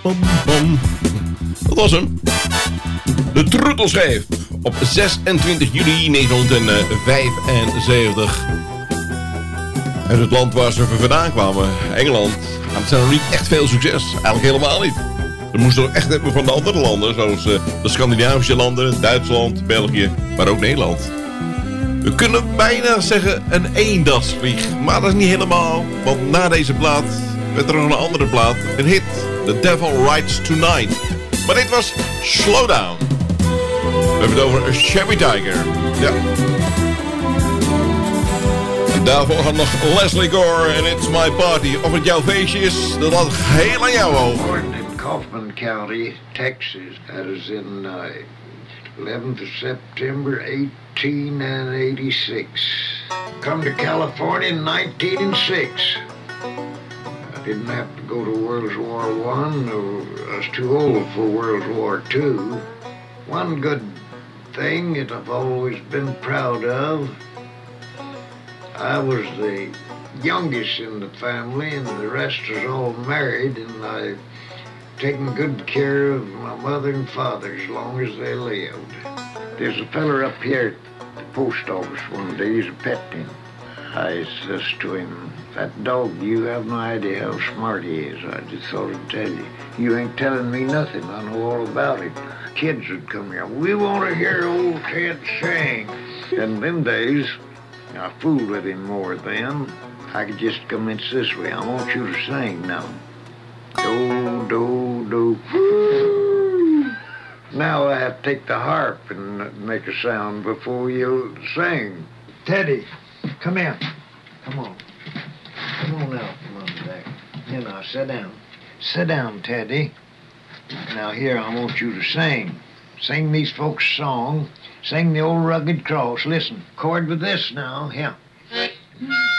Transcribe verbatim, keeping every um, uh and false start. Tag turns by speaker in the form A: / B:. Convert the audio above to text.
A: Bam, bam. Dat was hem. De Troetelschijf op zesentwintig juli negentien vijfenzeventig. Uit het land waar ze vandaan kwamen, Engeland, had ze nog niet echt veel succes. Eigenlijk helemaal niet. Ze moesten nog echt hebben van de andere landen, zoals uh, de Scandinavische landen, Duitsland, België, maar ook Nederland. We kunnen bijna zeggen een eendagsvlieg, maar dat is niet helemaal, want na deze plaat werd er nog een andere plaat, een hit, The Devil Rides Tonight. Maar dit was Slow Down. We hebben het over Chevy Tiger. Ja. En daarvoor gaat nog Leslie Gore en It's My Party. Of het jouw feestje is, dat laat heel aan jou over.
B: Born in Kaufman County, Texas. That is in uh, eleventh of September eighteen eighty-six. Come to California in nineteen oh six. I didn't have to go to World War One. I was too old for World War Two. One good thing that I've always been proud of, I was the youngest in the family, and the rest was all married, and I've taken good care of my mother and father as long as they lived. There's a feller up here at the post office one day, he's a pet him. I says to him, "That dog, you have no idea how smart he is. I just thought I'd tell you. You ain't telling me nothing. I know all about it." Kids would come here. "We want to hear old Ted sing." In them days, I fooled with him more then. I could just commence this way. "I want you to sing now. Do, do, do. Now I have to take the harp and make a sound before you sing." "Teddy, come here. Come on. Come on now, come on back. Here now, sit down. Sit down, Teddy. Now here, I want you to sing. Sing these folks' song. Sing the old rugged cross. Listen, chord with this now. Here.